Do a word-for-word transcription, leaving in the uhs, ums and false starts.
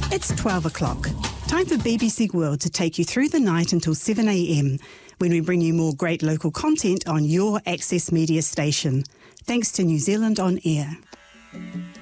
It's twelve o'clock. Time for B B C World to take you through the night until seven a m, when we bring you more great local content on your Access Media station. Thanks to New Zealand On Air.